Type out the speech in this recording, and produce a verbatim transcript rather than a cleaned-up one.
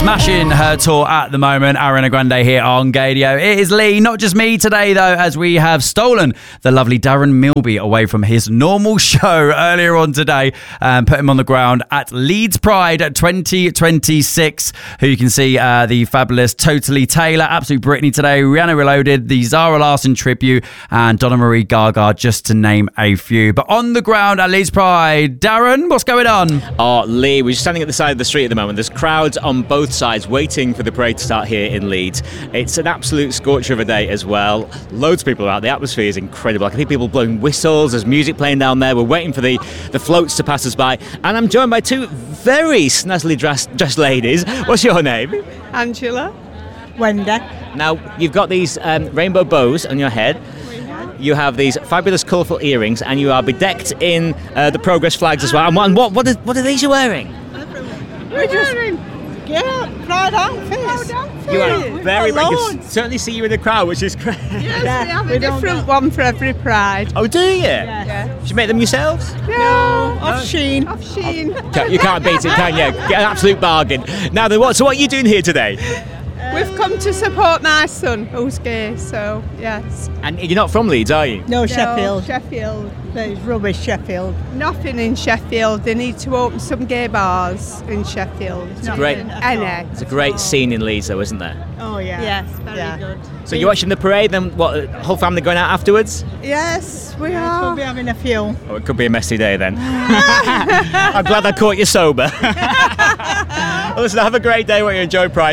Smashing her tour at the moment. Ariana Grande here on Gaydio. It is Lee, not just me today though, as we have stolen the lovely Darren Milby away from his normal show earlier on today and put him on the ground at Leeds Pride twenty twenty-six, who you can see uh, the fabulous Totally Taylor, Absolute Britney today, Rihanna Reloaded, the Zara Larsson tribute and Donna Marie Gaga, just to name a few. But on the ground at Leeds Pride, Darren, what's going on? Oh, Lee, we're standing at the side of the street at the moment. There's crowds on both sides waiting for the parade to start here in Leeds. It's an absolute scorcher of a day as well. Loads of people are out. The atmosphere is incredible. I can hear people blowing whistles. There's music playing down there. We're waiting for the, the floats to pass us by. And I'm joined by two very snazzily dressed, dressed ladies. What's your name? Angela. Wendy. Now, you've got these um, rainbow bows on your head. You have these fabulous, colourful earrings, and you are bedecked in uh, the Progress flags as well. And what, and what, what, are, what are these you're wearing? We're just, yeah, proud outfits. You are very got you loads. can certainly see you in the crowd, which is great. Yes, Yeah, we have we a don't different go- one for every pride. Oh, do you? Yeah. Did you make them yourselves? No, Off Sheen. I've seen. Can't- You can't beat it, can you? Get an absolute bargain. Now then, what? So what are you doing here today? We've come to support my son, who's gay, so yes. And you're not from Leeds, are you? No, No, Sheffield. Sheffield. It's rubbish, Sheffield. Nothing in Sheffield. They need to open some gay bars in Sheffield. It's great- Any. It's a great scene in Leeds, though, isn't there? Oh, yeah. Yes, very Yeah. good. So you're watching the parade, then what? Whole family going out afterwards? Yes, we We'll are. be having a few. Oh, it could be a messy day then. I'm glad I caught you sober. Well, listen, have a great day while you enjoy Pride.